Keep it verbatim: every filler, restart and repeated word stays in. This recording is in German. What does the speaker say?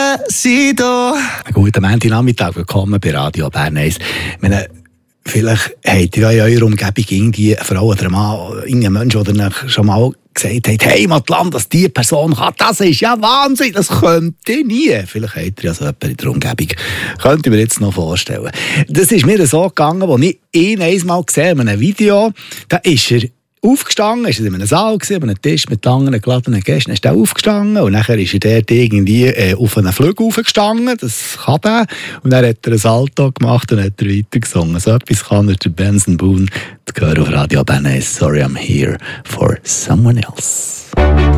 sind da. Guten Montagnachmittag, willkommen bei Radio Bern eins. Ich meine, vielleicht habt ihr ja in eurer Umgebung irgendwie eine Frau oder einen Mann, irgendeinen Menschen, der euch schon mal gesagt hat, hey Matlan, dass diese Person kann, das ist ja Wahnsinn, das könnte ich nie. Vielleicht habt ihr ja so jemanden in der Umgebung. Könnt ihr mir jetzt noch vorstellen. Das ist mir so gegangen, als ich ihn einmal gesehen habe, in einem Video, da ist er aufgestanden, ist er in einem Saal gewesen, an einem Tisch mit anderen geladenen Gästen, ist er aufgestanden und nachher ist er dort irgendwie äh, auf einen Flügel aufgestanden, das kann er, und dann hat er ein Salto gemacht und hat er weitergesungen. So etwas kann er, der Benson Boone, zu hören auf Radio Bern eins. Sorry, I'm here for someone else.